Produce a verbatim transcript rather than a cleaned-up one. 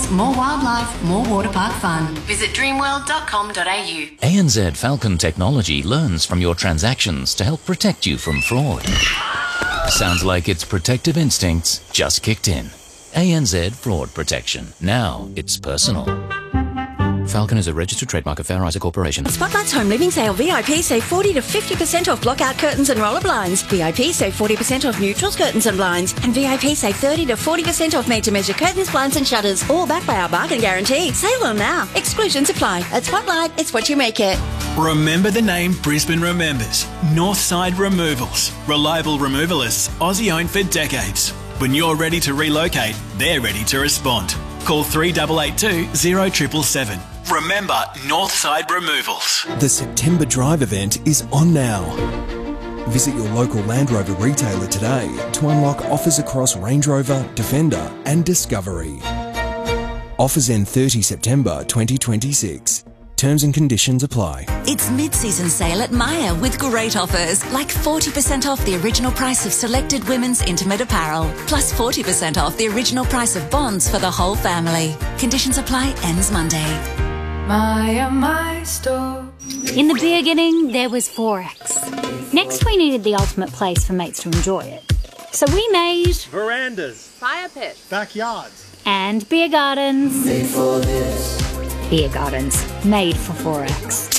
animals, more wildlife, more water park fun. Visit dreamworld dot com dot a u. A N Z Falcon technology learns from your transactions to help protect you from fraud. Sounds like its protective instincts just kicked in. A N Z Fraud Protection. Now it's personal. Falcon is a registered trademark of Fair Isaac Corporation. Spotlight's Home Living Sale. V I P save forty to fifty percent off block-out curtains and roller blinds. V I P save forty percent off neutrals, curtains and blinds. And V I P save thirty to forty percent off made-to-measure curtains, blinds and shutters. All backed by our bargain guarantee. Save on now. Exclusions apply. At Spotlight, it's what you make it. Remember the name Brisbane remembers. Northside Removals. Reliable removalists, Aussie-owned for decades. When you're ready to relocate, they're ready to respond. Call three eight eight two, zero seven seven seven. Remember Northside Removals. The September Drive event is on now. Visit your local Land Rover retailer today to unlock offers across Range Rover, Defender and Discovery. Offers end thirtieth September twenty twenty-six. Terms and conditions apply. It's mid-season sale at Myer with great offers, like forty percent off the original price of selected women's intimate apparel, plus forty percent off the original price of bonds for the whole family. Conditions apply, ends Monday. Myer, my store. In the beginning, there was Forex. Next, we needed the ultimate place for mates to enjoy it. So we made verandas, fire pits, backyards, and beer gardens. Made for this. Beer gardens, made for Forex.